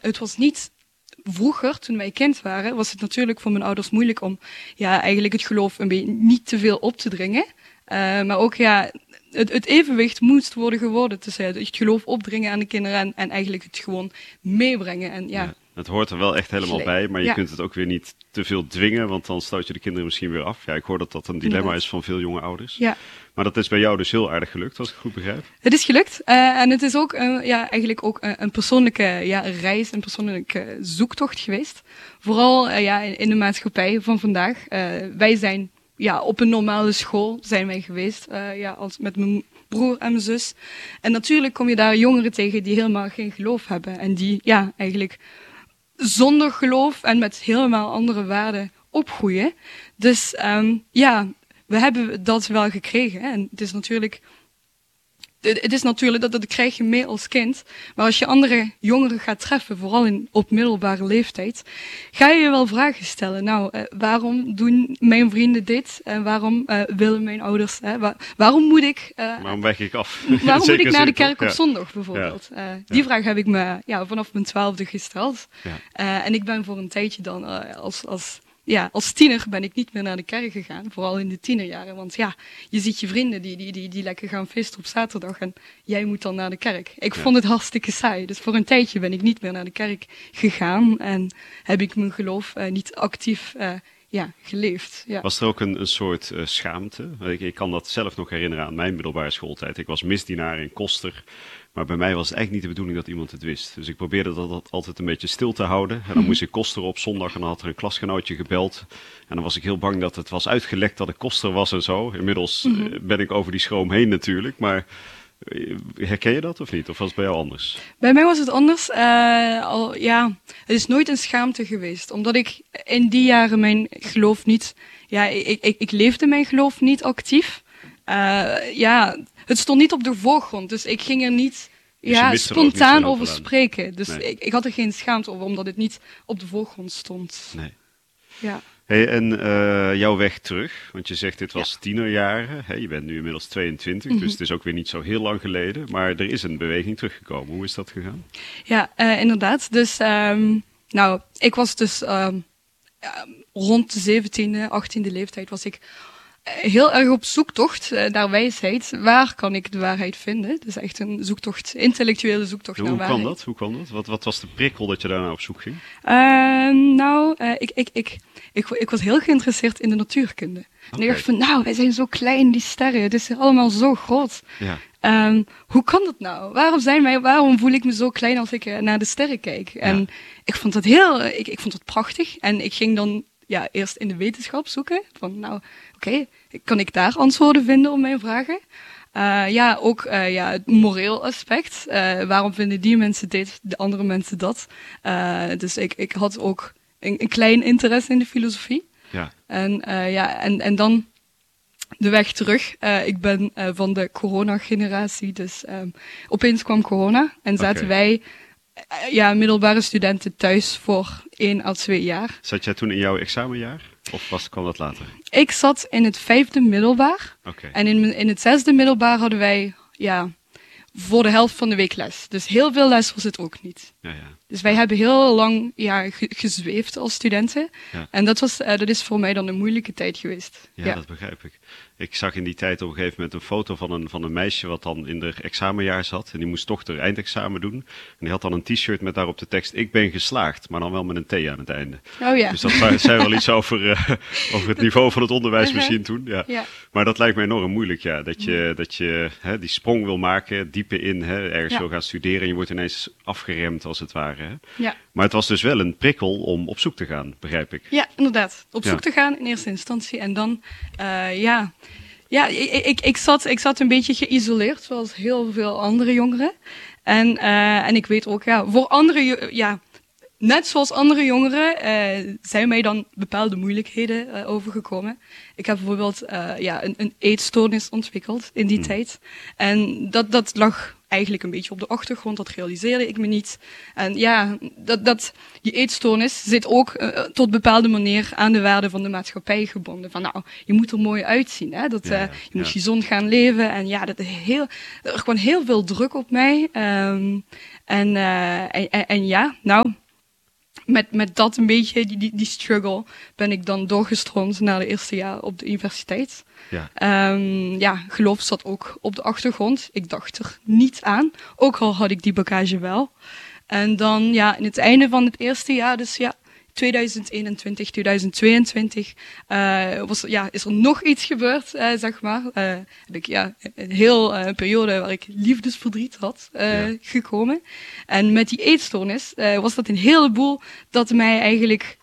het was niet... Vroeger, toen wij kind waren, was het natuurlijk voor mijn ouders moeilijk om eigenlijk het geloof een beetje niet te veel op te dringen. Maar ook het evenwicht moest worden geworden tussen het geloof opdringen aan de kinderen en eigenlijk het gewoon meebrengen. En het hoort er wel echt helemaal bij, maar je kunt het ook weer niet te veel dwingen, want dan stoot je de kinderen misschien weer af. Ja, ik hoor dat dat een dilemma is van veel jonge ouders. Ja. Maar dat is bij jou dus heel aardig gelukt, als ik goed begrijp. Het is gelukt en het is ook eigenlijk ook een persoonlijke reis, een persoonlijke zoektocht geweest. Vooral in de maatschappij van vandaag. Wij zijn op een normale school zijn wij geweest, met mijn broer en mijn zus. En natuurlijk kom je daar jongeren tegen die helemaal geen geloof hebben en die eigenlijk zonder geloof en met helemaal andere waarden opgroeien. Dus we hebben dat wel gekregen. Hè? En het is natuurlijk dat krijg je mee als kind. Maar als je andere jongeren gaat treffen, vooral op middelbare leeftijd, ga je je wel vragen stellen. Nou, waarom doen mijn vrienden dit? En waarom willen mijn ouders? Waarom moet ik... waarom wijk ik af? Waarom moet ik naar de kerk op zondag bijvoorbeeld? Die vraag heb ik me vanaf mijn 12e gesteld. En ik ben voor een tijdje dan als tiener ben ik niet meer naar de kerk gegaan. Vooral in de tienerjaren. Want je ziet je vrienden die lekker gaan feesten op zaterdag. En jij moet dan naar de kerk. Ik vond het hartstikke saai. Dus voor een tijdje ben ik niet meer naar de kerk gegaan. En heb ik mijn geloof niet actief geleefd. Ja. Was er ook een soort schaamte? Ik kan dat zelf nog herinneren aan mijn middelbare schooltijd. Ik was misdienaar in Koster. Maar bij mij was het eigenlijk niet de bedoeling dat iemand het wist. Dus ik probeerde dat altijd een beetje stil te houden. En dan moest ik Koster op zondag en dan had er een klasgenootje gebeld. En dan was ik heel bang dat het was uitgelekt dat ik Koster was en zo. Inmiddels ben ik over die schroom heen natuurlijk. Maar herken je dat of niet? Of was het bij jou anders? Bij mij was het anders. Het is nooit een schaamte geweest. Omdat ik in die jaren mijn geloof niet... Ik leefde mijn geloof niet actief. Het stond niet op de voorgrond, dus ik ging er niet spontaan over spreken. Dus nee. Ik had er geen schaamte over, omdat het niet op de voorgrond stond. Nee. Ja. Hey, en jouw weg terug, want je zegt dit was tienerjaren. Hey, je bent nu inmiddels 22, dus het is ook weer niet zo heel lang geleden. Maar er is een beweging teruggekomen. Hoe is dat gegaan? Ja, inderdaad. Dus ik was dus rond de 17e, 18e leeftijd was ik heel erg op zoektocht naar wijsheid. Waar kan ik de waarheid vinden? Dus echt een zoektocht, intellectuele zoektocht naar waarheid. Hoe kwam dat? Wat was de prikkel dat je daarna op zoek ging? Ik was heel geïnteresseerd in de natuurkunde. En ik dacht van, wij zijn zo klein, die sterren. Het is allemaal zo groot. Ja. Hoe kan dat nou? Waarom voel ik me zo klein als ik naar de sterren kijk? En ik vond dat ik vond het prachtig. En ik ging dan eerst in de wetenschap zoeken. Van kan ik daar antwoorden vinden op mijn vragen? Het moreel aspect. Waarom vinden die mensen dit, de andere mensen dat? Dus ik had ook een klein interesse in de filosofie. Ja. En dan de weg terug. Ik ben van de corona-generatie, dus opeens kwam corona en zaten wij middelbare studenten thuis voor 1 à 2 jaar. Zat jij toen in jouw examenjaar? Of kwam dat later? Ik zat in het 5e middelbaar. Okay. En in het 6e middelbaar hadden wij voor de helft van de week les. Dus heel veel les was het ook niet. Ja. Dus wij hebben heel lang gezweefd als studenten. Ja. En dat is voor mij dan een moeilijke tijd geweest. Ja, dat begrijp ik. Ik zag in die tijd op een gegeven moment een foto van een meisje wat dan in haar examenjaar zat. En die moest toch haar eindexamen doen. En die had dan een t-shirt met daarop de tekst: ik ben geslaagd, maar dan wel met een T aan het einde. Oh ja. Dus dat zei wel iets over het niveau van het onderwijs misschien toen. Ja. Ja. Maar dat lijkt me enorm moeilijk, dat je die sprong wil maken, diepe in, ergens wil gaan studeren. En je wordt ineens afgeremd als het ware. Hè? Ja. Maar het was dus wel een prikkel om op zoek te gaan, begrijp ik. Ja, inderdaad. Op zoek te gaan in eerste instantie. En dan, ik zat een beetje geïsoleerd, zoals heel veel andere jongeren. En ik weet ook, voor andere, net zoals andere jongeren, zijn mij dan bepaalde moeilijkheden overgekomen. Ik heb bijvoorbeeld een eetstoornis ontwikkeld in die tijd. En dat lag eigenlijk een beetje op de achtergrond. Dat realiseerde ik me niet. En ja, die eetstoornis zit ook tot bepaalde manier aan de waarde van de maatschappij gebonden. Van nou, je moet er mooi uitzien. Hè? Je moet gezond gaan leven. En ja, er kwam heel veel druk op mij. En ja, nou... Met dat een beetje, die struggle, ben ik dan doorgestroomd naar de eerste jaar op de universiteit. Geloof zat ook op de achtergrond. Ik dacht er niet aan, ook al had ik die bagage wel. En dan in het einde van het eerste jaar, dus 2021, 2022, is er nog iets gebeurd, zeg maar. Heb ik een heel periode waar ik liefdesverdriet had gekomen. En met die eetstoornis was dat een heleboel dat mij eigenlijk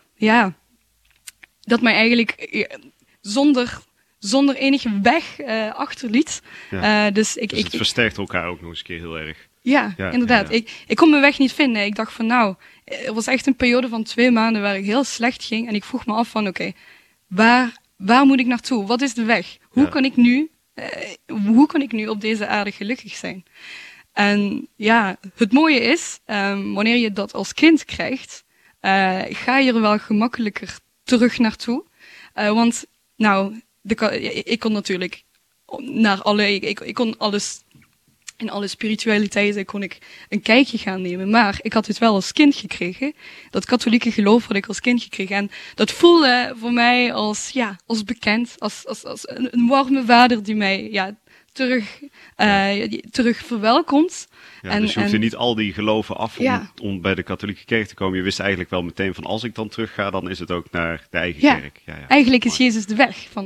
zonder enige weg achterliet. Dus het versterkt elkaar ook nog eens een keer heel erg. Ja, inderdaad. Ja. Ik kon mijn weg niet vinden. Ik dacht van er was echt een periode van 2 maanden waar ik heel slecht ging. En ik vroeg me af van oké, waar moet ik naartoe? Wat is de weg? Hoe kan ik nu op deze aarde gelukkig zijn? En ja, het mooie is, wanneer je dat als kind krijgt, ga je er wel gemakkelijker terug naartoe. Want ik kon natuurlijk ik kon alles... In alle spiritualiteiten kon ik een kijkje gaan nemen. Maar ik had het wel als kind gekregen. Dat katholieke geloof had ik als kind gekregen. En dat voelde voor mij als bekend. Als een warme vader die mij terug verwelkomt. Ja, dus je hoefde niet al die geloven af om bij de katholieke kerk te komen. Je wist eigenlijk wel meteen van als ik dan terug ga, dan is het ook naar de eigen kerk. Ja. Eigenlijk is Jezus de weg. Van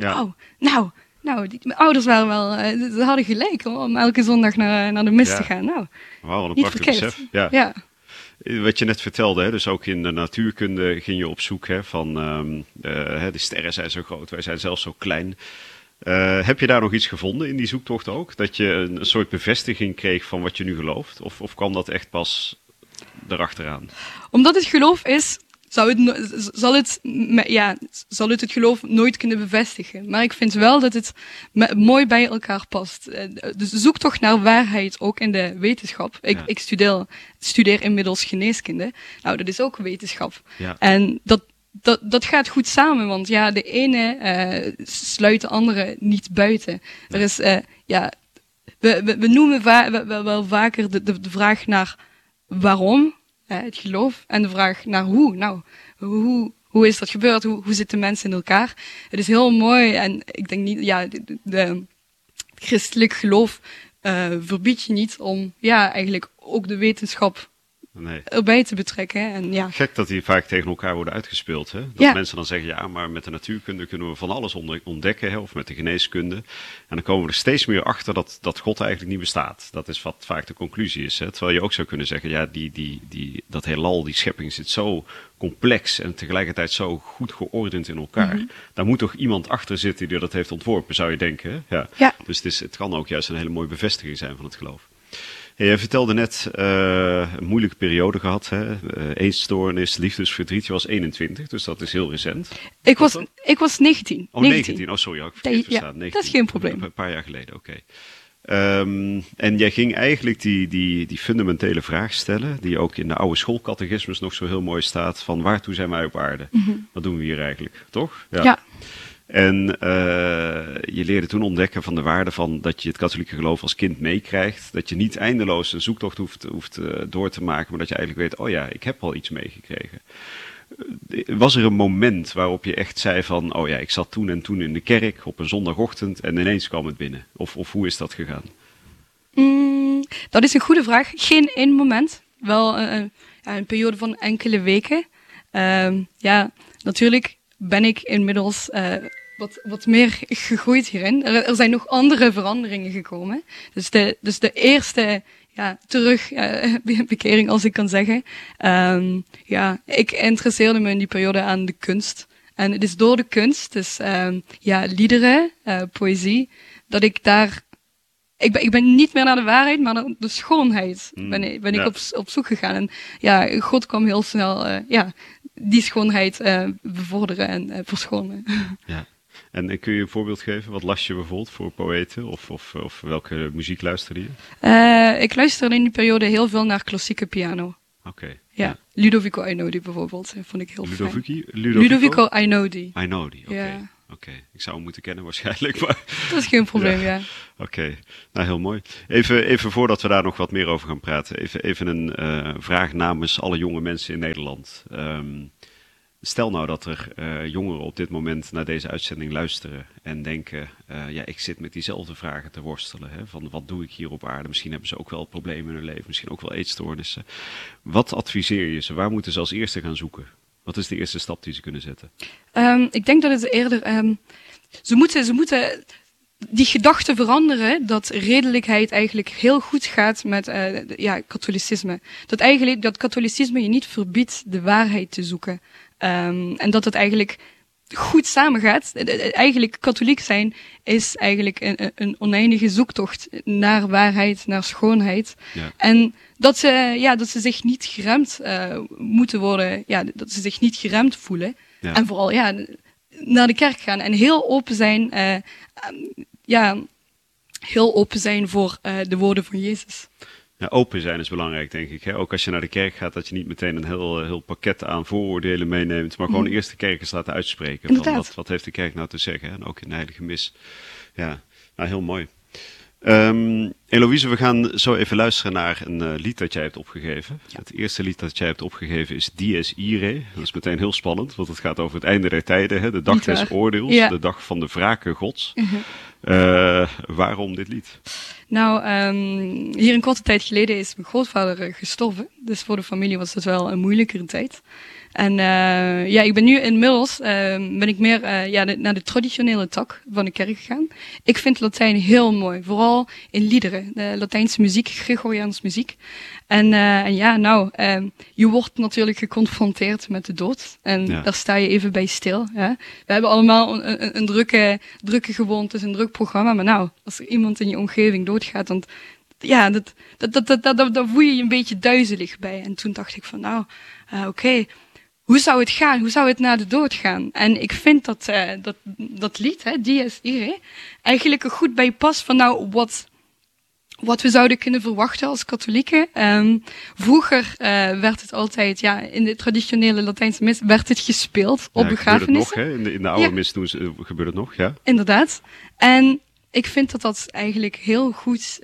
mijn ouders waren wel, ze hadden gelijk om elke zondag naar de mis te gaan. Nou, wat een prachtig besef. Ja. Wat je net vertelde, hè, dus ook in de natuurkunde ging je op zoek van de sterren zijn zo groot, wij zijn zelfs zo klein. Heb je daar nog iets gevonden in die zoektocht ook? Dat je een soort bevestiging kreeg van wat je nu gelooft? Of kwam dat echt pas erachteraan? Omdat het geloof is... zal het geloof nooit kunnen bevestigen. Maar ik vind wel dat het mooi bij elkaar past. Dus de zoektocht naar waarheid, ook in de wetenschap. Ik studeer inmiddels geneeskunde. Nou, dat is ook wetenschap. Ja. En dat gaat goed samen, want de ene sluit de andere niet buiten. Er is, we noemen wel vaker de vraag naar waarom, het geloof, en de vraag naar hoe. Nou, hoe is dat gebeurd? Hoe zitten mensen in elkaar? Het is heel mooi en ik denk niet, het christelijk geloof verbiedt je niet om eigenlijk ook de wetenschap erbij te betrekken. En, Gek dat die vaak tegen elkaar worden uitgespeeld. Hè? Dat mensen dan zeggen, maar met de natuurkunde kunnen we van alles ontdekken, of met de geneeskunde. En dan komen we er steeds meer achter dat God eigenlijk niet bestaat. Dat is wat vaak de conclusie is. Hè? Terwijl je ook zou kunnen zeggen, dat heelal, die schepping zit zo complex en tegelijkertijd zo goed geordend in elkaar. Mm-hmm. Daar moet toch iemand achter zitten die dat heeft ontworpen, zou je denken. Hè? Ja. Dus het kan ook juist een hele mooie bevestiging zijn van het geloof. Hey, je vertelde net een moeilijke periode gehad, hè? Eetstoornis, liefdesverdriet. Je was 21, dus dat is heel recent. Ik was 19. Oh, 19. Oh, sorry, ik verkeerd verstaan. 19. Dat is geen probleem. Een paar jaar geleden, oké. En jij ging eigenlijk die fundamentele vraag stellen, die ook in de oude schoolcatechismus nog zo heel mooi staat, van waartoe zijn wij op aarde? Mm-hmm. Wat doen we hier eigenlijk, toch? Ja. En je leerde toen ontdekken van de waarde van dat je het katholieke geloof als kind meekrijgt. Dat je niet eindeloos een zoektocht hoeft door te maken, maar dat je eigenlijk weet, ik heb al iets meegekregen. Was er een moment waarop je echt zei van, ik zat toen en toen in de kerk op een zondagochtend en ineens kwam het binnen? Of hoe is dat gegaan? Dat is een goede vraag. Geen één moment. Wel een periode van enkele weken. Natuurlijk ben ik inmiddels wat meer gegroeid hierin. Er zijn nog andere veranderingen gekomen. Dus de eerste bekering, als ik kan zeggen. Ik interesseerde me in die periode aan de kunst. En het is door de kunst, dus liederen, poëzie, dat ik daar... Ik ben niet meer naar de waarheid, maar naar de schoonheid ben ik op zoek gegaan. En God kwam heel snel die schoonheid bevorderen en verschonen. Ja. En kun je een voorbeeld geven? Wat las je bijvoorbeeld voor poëten? Of welke muziek luisterde je? Ik luisterde in die periode heel veel naar klassieke piano. Oké. Ja, Ludovico Einaudi bijvoorbeeld, vond ik heel fijn. Ludovico Einaudi. Einaudi, oké. Ja. Oké. Ik zou hem moeten kennen waarschijnlijk, maar... Dat is geen probleem, ja. Oké. Nou heel mooi. Even voordat we daar nog wat meer over gaan praten, even een vraag namens alle jonge mensen in Nederland. Stel nou dat er jongeren op dit moment naar deze uitzending luisteren en denken, ik zit met diezelfde vragen te worstelen. Hè, van wat doe ik hier op aarde? Misschien hebben ze ook wel problemen in hun leven, misschien ook wel eetstoornissen. Wat adviseer je ze? Waar moeten ze als eerste gaan zoeken? Wat is de eerste stap die ze kunnen zetten? Ik denk dat het eerder... Ze moeten die gedachte veranderen dat redelijkheid eigenlijk heel goed gaat met katholicisme. Dat katholicisme je niet verbiedt de waarheid te zoeken. En dat het eigenlijk goed samengaat. Eigenlijk katholiek zijn is eigenlijk een oneindige zoektocht naar waarheid, naar schoonheid. Ja. En dat ze zich niet geremd moeten worden, dat ze zich niet geremd voelen. Ja. En vooral naar de kerk gaan en heel open zijn, heel open zijn voor de woorden van Jezus. Ja, open zijn is belangrijk, denk ik. Hè? Ook als je naar de kerk gaat, dat je niet meteen een heel pakket aan vooroordelen meeneemt, maar gewoon eerst de kerk eens laten uitspreken. Van wat heeft de kerk nou te zeggen? En ook in de heilige mis. Ja, nou heel mooi. Eloïse, we gaan zo even luisteren naar een lied dat jij hebt opgegeven. Ja. Het eerste lied dat jij hebt opgegeven is Dies Irae. Dat is meteen heel spannend, want het gaat over het einde der tijden. Hè? De dag des oordeels, de dag van de wrake gods. Waarom dit lied? Nou, hier een korte tijd geleden is mijn grootvader gestorven. Dus voor de familie was het wel een moeilijkere tijd. En ik ben nu inmiddels meer naar de traditionele tak van de kerk gegaan. Ik vind Latijn heel mooi, vooral in liederen, de Latijnse muziek, Gregoriaans muziek. Je wordt natuurlijk geconfronteerd met de dood. En daar sta je even bij stil. Hè? We hebben allemaal een drukke gewoontes, een druk programma. Maar nou, als er iemand in je omgeving doodgaat, dan daar voel je je een beetje duizelig bij. En toen dacht ik van oké. Hoe zou het gaan? Hoe zou het na de dood gaan? En ik vind dat lied, hè, Dies Irae, eigenlijk er goed bij past van wat we zouden kunnen verwachten als katholieken. Vroeger werd het altijd, in de traditionele Latijnse mis, werd het gespeeld op begrafenissen. Gebeurt het nog, hè? In de oude mis gebeurt het nog, ja. Inderdaad. En ik vind dat eigenlijk heel goed...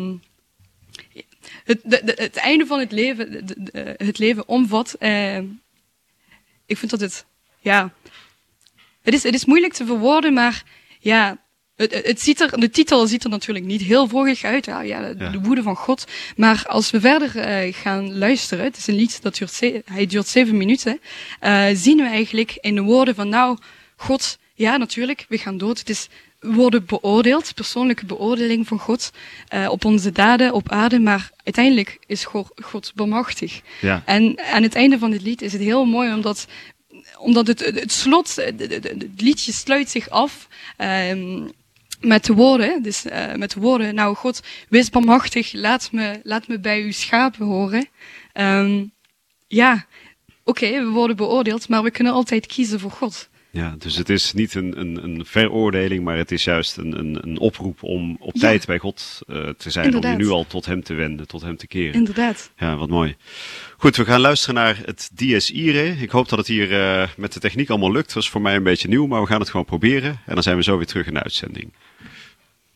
Het einde van het leven, het leven omvat... Ik vind dat het is moeilijk te verwoorden, maar de titel ziet er natuurlijk niet heel vrolijk uit. De woede van God. Maar als we verder gaan luisteren, het is een lied dat duurt 7 minuten, zien we eigenlijk in de woorden van God, natuurlijk, we gaan dood. We worden beoordeeld, persoonlijke beoordeling van God, op onze daden op aarde, maar uiteindelijk is God bemachtig. Ja. En aan het einde van dit lied is het heel mooi, omdat het slot, het liedje sluit zich af met de woorden, God, wees barmachtig, laat me bij uw schapen horen. We worden beoordeeld, maar we kunnen altijd kiezen voor God. Ja, dus het is niet een veroordeling, maar het is juist een oproep om op tijd bij God te zijn. Inderdaad. Om je nu al tot hem te wenden, tot hem te keren. Inderdaad. Ja, wat mooi. Goed, we gaan luisteren naar het Dies Irae. Ik hoop dat het hier met de techniek allemaal lukt. Dat is voor mij een beetje nieuw, maar we gaan het gewoon proberen. En dan zijn we zo weer terug in de uitzending.